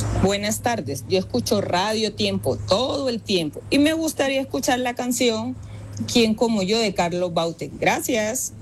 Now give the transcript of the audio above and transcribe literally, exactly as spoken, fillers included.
Buenas tardes, yo escucho Radio Tiempo todo el tiempo y me gustaría escuchar la canción ¿Quién como yo de Carlos Baute? Gracias.